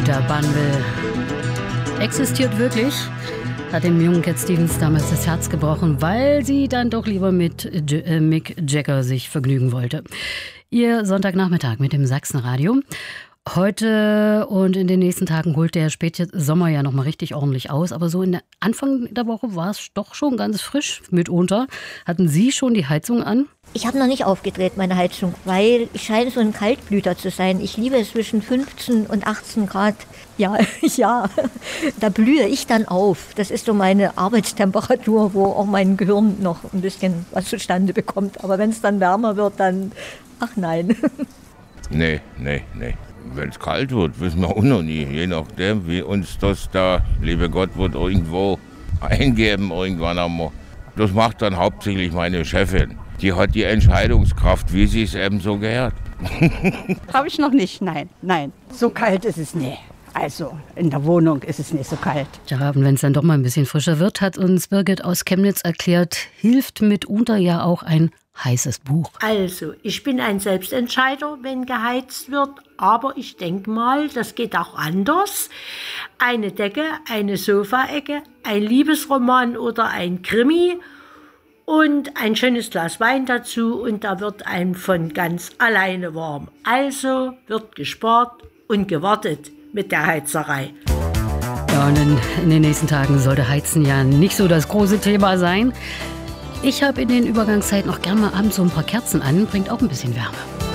Luther Bandel existiert wirklich. Hat dem jungen Cat Stevens damals das Herz gebrochen, weil sie dann doch lieber mit Mick Jagger sich vergnügen wollte. Ihr Sonntagnachmittag mit dem Sachsenradio. Heute und in den nächsten Tagen holt der Spätsommer ja nochmal richtig ordentlich aus. Aber so in der Anfang der Woche war es doch schon ganz frisch mitunter. Hatten Sie schon die Heizung an? Ich habe noch nicht aufgedreht, meine Heizung, weil ich scheine so ein Kaltblüter zu sein. Ich liebe es zwischen 15 und 18 Grad. Ja, ja, da blühe ich dann auf. Das ist so meine Arbeitstemperatur, wo auch mein Gehirn noch ein bisschen was zustande bekommt. Aber wenn es dann wärmer wird, dann, ach nein. Nee. Wenn es kalt wird, wissen wir auch noch nie. Je nachdem, wie uns das da, liebe Gott, wird irgendwo eingeben irgendwann einmal. Das macht dann hauptsächlich meine Chefin. Die hat die Entscheidungskraft, wie sie es eben so gehört. Habe ich noch nicht, nein. So kalt ist es nicht. Also in der Wohnung ist es nicht so kalt. Ja, und wenn es dann doch mal ein bisschen frischer wird, hat uns Birgit aus Chemnitz erklärt, hilft mitunter ja auch ein heißes Buch. Also, ich bin ein Selbstentscheider, wenn geheizt wird, aber ich denke mal, das geht auch anders. Eine Decke, eine Sofaecke, ein Liebesroman oder ein Krimi und ein schönes Glas Wein dazu und da wird einem von ganz alleine warm. Also wird gespart und gewartet mit der Heizerei. Ja, und in den nächsten Tagen sollte Heizen ja nicht so das große Thema sein. Ich habe in den Übergangszeiten auch gerne mal abends so ein paar Kerzen an, bringt auch ein bisschen Wärme.